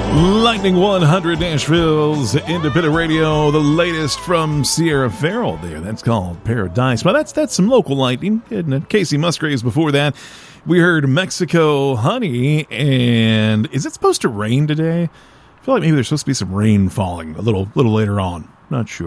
Lightning 100 Nashville's independent radio, the latest from Sierra Farrell there. That's called Paradise. Well, that's some local lightning, isn't it? Casey Musgraves before that. We heard Mexico Honey, and is it supposed to rain today? I feel like maybe there's supposed to be some rain falling a little later on. Not sure.